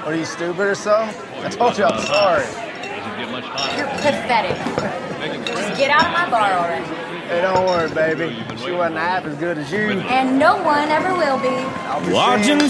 What are you, stupid or something? I told you I'm sorry. Doesn't get much hotter. You're pathetic. Just get out of my bar already. Hey, don't worry, baby. She wasn't half as good as you. And no one ever will be. I'll be Watching seeing